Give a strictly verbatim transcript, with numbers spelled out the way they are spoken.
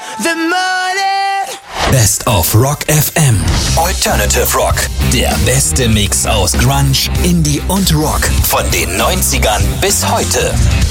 the morning. Best of Rock F M. Alternative Rock. Der beste Mix aus Grunge, Indie und Rock. Von den neunzigern bis heute.